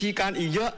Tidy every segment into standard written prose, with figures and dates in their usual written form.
ธีการอีกเยอะ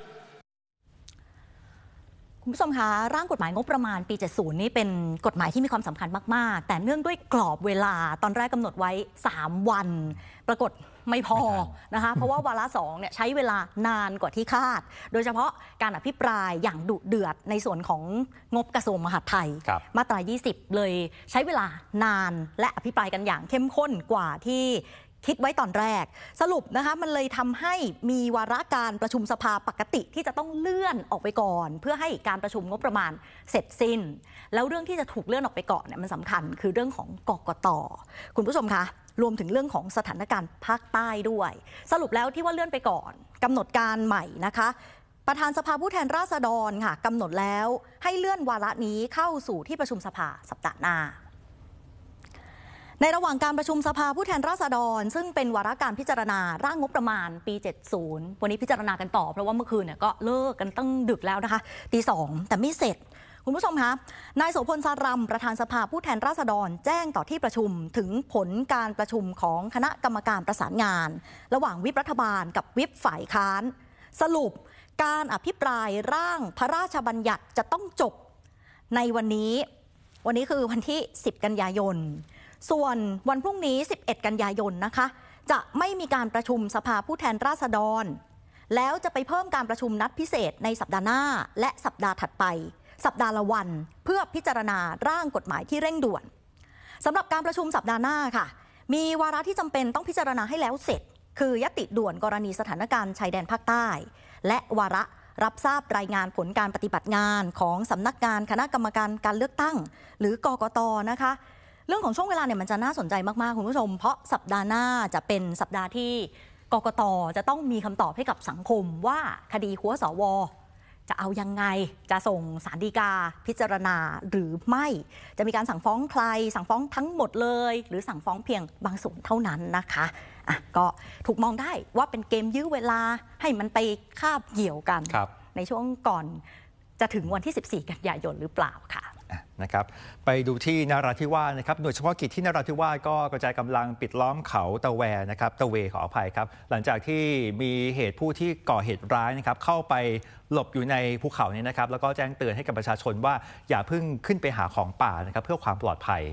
คุณผู้ชมคะร่างกฎหมายงบประมาณปี 70 นี่เป็นกฎหมายที่มีความสำคัญมากๆแต่เนื่องด้วยกรอบเวลาตอนแรกกำหนดไว้3 วันปรากฏไม่พอนะคะเพราะว่าวาระ2เนี่ยใช้เวลานานกว่าที่คาดโดยเฉพาะการอภิปรายอย่างดุเดือดในส่วนของงบกระทรวงมหาดไทยมาตรา 20 เลยใช้เวลานานและอภิปรายกันอย่างเข้มข้นกว่าที่คิดไว้ตอนแรกสรุปนะคะมันเลยทำให้มีวาระการประชุมสภาปกติที่จะต้องเลื่อนออกไปก่อนเพื่อให้การประชุมงบประมาณเสร็จสิ้นแล้วเรื่องที่จะถูกเลื่อนออกไปก่อนเนี่ยมันสำคัญคือเรื่องของกกต.คุณผู้ชมคะรวมถึงเรื่องของสถานการณ์ภาคใต้ด้วยสรุปแล้วที่ว่าเลื่อนไปก่อนกำหนดการใหม่นะคะประธานสภาผู้แทนราษฎรค่ะกำหนดแล้วให้เลื่อนวาระนี้เข้าสู่ที่ประชุมสภาสัปดาห์หน้าในระหว่างการประชุมสภาผู้แทนราษฎรซึ่งเป็นวาระการพิจารณาร่างงบประมาณปี 70 วันนี้พิจารณากันต่อเพราะว่าเมื่อคืนเนี่ยก็เลิกกันตั้งดึกแล้วนะคะตี 2แต่ไม่เสร็จคุณผู้ชมคะนายโสพล สารัมประธานสภาผู้แทนราษฎรแจ้งต่อที่ประชุมถึงผลการประชุมของคณะกรรมการประสานงานระหว่างวิปรัฐบาลกับวิปฝ่ายค้านสรุปการอภิปรายร่างพระราชบัญญัติจะต้องจบในวันนี้คือวันที่ 10 กันยายนส่วนวันพรุ่งนี้ 11 กันยายนนะคะจะไม่มีการประชุมสภาผู้แทนราษฎรแล้วจะไปเพิ่มการประชุมนัดพิเศษในสัปดาห์หน้าและสัปดาห์ถัดไปสัปดาห์ละวันเพื่อพิจารณาร่างกฎหมายที่เร่งด่วนสำหรับการประชุมสัปดาห์หน้าค่ะมีวาระที่จำเป็นต้องพิจารณาให้แล้วเสร็จคือยติด่วนกรณีสถานการณ์ชายแดนภาคใต้และวาระรับทราบรายงานผลการปฏิบัติงานของสำนักงานคณะกรรมการการเลือกตั้งหรือกกต.นะคะเรื่องของช่วงเวลาเนี่ยมันจะน่าสนใจมากๆคุณผู้ชมเพราะสัปดาห์หน้าจะเป็นสัปดาห์ที่กกต.จะต้องมีคำตอบให้กับสังคมว่าคดีหัวสว.จะเอายังไงจะส่งศาลฎีกาพิจารณาหรือไม่จะมีการสั่งฟ้องใครสั่งฟ้องทั้งหมดเลยหรือสั่งฟ้องเพียงบางส่วนเท่านั้นนะคะก็ถูกมองได้ว่าเป็นเกมยื้อเวลาให้มันไปคาบเกี่ยวกันในช่วงก่อนจะถึงวันที่ 14 กันยายนหรือเปล่าค่ะนะครับไปดูที่นราธิวาสนะครับหน่วยเฉพาะกิจที่นราธิวาสก็กระจายกำลังปิดล้อมเขาตะแวนะครับตะเวขออภัยครับหลังจากที่มีเหตุผู้ที่ก่อเหตุร้ายนะครับเข้าไปหลบอยู่ในภูเขาเนี่ยนะครับแล้วก็แจ้งเตือนให้กับประชาชนว่าอย่าเพิ่งขึ้นไปหาของป่านะครับเพื่อความปลอดภัย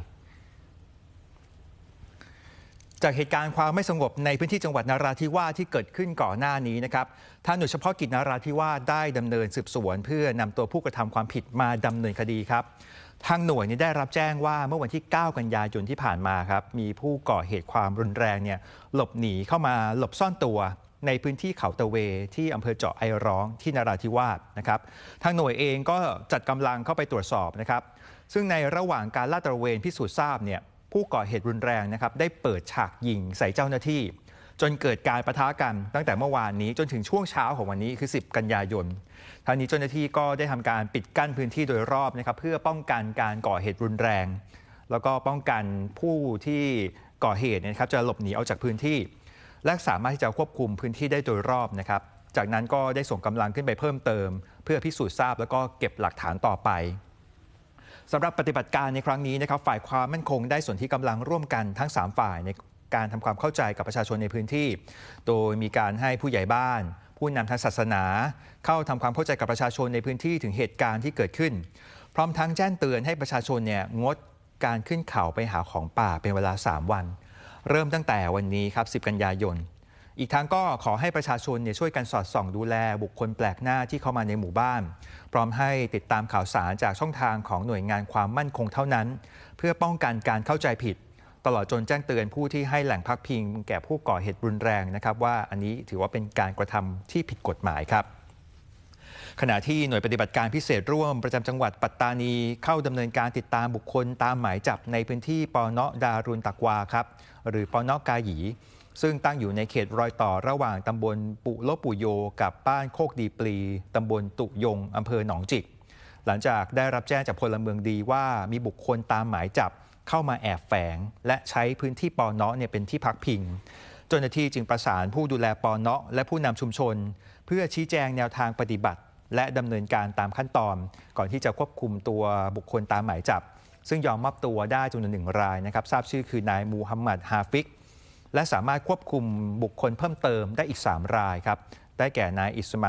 จากเหตุการณ์ความไม่สงบในพื้นที่จังหวัดนราธิวาสที่เกิดขึ้นก่อนหน้านี้นะครับทางหน่วยเฉพาะกิจนราธิวาสได้ดำเนินสืบสวนเพื่อนำตัวผู้กระทำความผิดมาดำเนินคดีครับทางหน่วยได้รับแจ้งว่าเมื่อวันที่ 9 กันยายนที่ผ่านมาครับมีผู้ก่อเหตุความรุนแรงเนี่ยหลบหนีเข้ามาหลบซ่อนตัวในพื้นที่เขาตะเวที่อำเภอเจาะไอร้องที่นราธิวาสนะครับทางหน่วยเองก็จัดกำลังเข้าไปตรวจสอบนะครับซึ่งในระหว่างการลาดตระเวนพิสูจน์ทราบเนี่ยผู้ก่อเหตุรุนแรงนะครับได้เปิดฉากยิงใส่เจ้าหน้าที่จนเกิดการปะทะกันตั้งแต่เมื่อวานนี้จนถึงช่วงเช้าของวันนี้คือ 10 กันยายนทางนี้เจ้าหน้าที่ก็ได้ทำการปิดกั้นพื้นที่โดยรอบนะครับเพื่อป้องกันการก่อเหตุรุนแรงแล้วก็ป้องกันผู้ที่ก่อเหตุนะครับจะหลบหนีออกจากพื้นที่และสามารถที่จะควบคุมพื้นที่ได้โดยรอบนะครับจากนั้นก็ได้ส่งกำลังขึ้นไปเพิ่มเติมเพื่อพิสูจน์ทราบแล้วก็เก็บหลักฐานต่อไปสำหรับปฏิบัติการในครั้งนี้นะครับฝ่ายความมั่นคงได้ส่วนที่กำลังร่วมกันทั้ง3ฝ่ายในการทำความเข้าใจกับประชาชนในพื้นที่โดยมีการให้ผู้ใหญ่บ้านผู้นำทางศาสนาเข้าทำความเข้าใจกับประชาชนในพื้นที่ถึงเหตุการณ์ที่เกิดขึ้นพร้อมทั้งแจ้งเตือนให้ประชาชนเนี่ยงดการขึ้นเขาไปหาของป่าเป็นเวลา3 วันเริ่มตั้งแต่วันนี้ครับ 10 กันยายนอีกทั้งก็ขอให้ประชาชนช่วยกันสอดส่องดูแลบุคคลแปลกหน้าที่เข้ามาในหมู่บ้านพร้อมให้ติดตามข่าวสารจากช่องทางของหน่วยงานความมั่นคงเท่านั้นเพื่อป้องกันการเข้าใจผิดตลอดจนแจ้งเตือนผู้ที่ให้แหล่งพักพิงแก่ผู้ก่อเหตุรุนแรงนะครับว่าอันนี้ถือว่าเป็นการกระทำที่ผิดกฎหมายครับขณะที่หน่วยปฏิบัติการพิเศษร่วมประจำจังหวัดปัตตานีเข้าดำเนินการติดตามบุคคลตามหมายจับในพื้นที่ปน.ดารุณตักวาครับหรือปน.กาหยีซึ่งตั้งอยู่ในเขตรอยต่อระหว่างตำบลปุโลปุโยกับบ้านโคกดีปลีตำบลตุยงอำเภอหนองจิกหลังจากได้รับแจ้งจากพลเมืองดีว่ามีบุคคลตามหมายจับเข้ามาแอบแฝงและใช้พื้นที่ปน.เป็นที่พักพิงเจ้าหน้าที่จึงประสานผู้ดูแลปน.และผู้นำชุมชนเพื่อชี้แจงแนวทางปฏิบัติและดำเนินการตามขั้นตอนก่อนที่จะควบคุมตัวบุคคลตามหมายจับซึ่งยอมมอบตัวได้จำนวน1 รายนะครับทราบชื่อคือนายมูฮัมหมัดฮาฟิกและสามารถควบคุมบุคคลเพิ่มเติมได้อีก3 รายครับได้แก่นายอิสมา